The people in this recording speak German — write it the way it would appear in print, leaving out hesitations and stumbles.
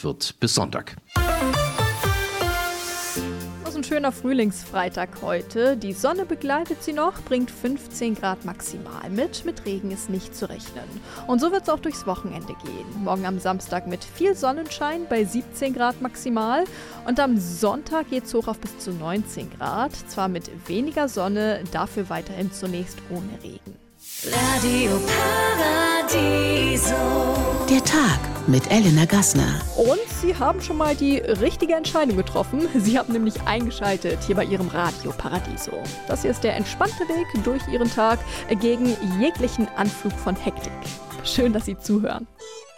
wird bis Sonntag. Das ist ein schöner Frühlingsfreitag heute. Die Sonne begleitet sie noch, bringt 15 Grad maximal mit. Mit Regen ist nicht zu rechnen. Und so wird es auch durchs Wochenende gehen. Morgen am Samstag mit viel Sonnenschein bei 17 Grad maximal. Und am Sonntag geht es hoch auf bis zu 19 Grad. Zwar mit weniger Sonne, dafür weiterhin zunächst ohne Regen. Radio Paradiso. Der Tag mit Elena Gassner. Und Sie haben schon mal die richtige Entscheidung getroffen. Sie haben nämlich eingeschaltet hier bei Ihrem Radio Paradiso. Das hier ist der entspannte Weg durch Ihren Tag gegen jeglichen Anflug von Hektik. Schön, dass Sie zuhören.